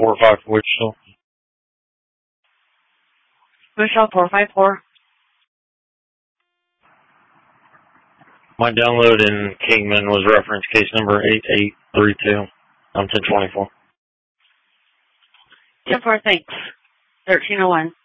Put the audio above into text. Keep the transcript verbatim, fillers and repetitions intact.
four five for Wichita. Wichita four five four. My download in Kingman was reference case number eight eight three two. I'm ten twenty-four. ten four, thanks. thirteen oh one.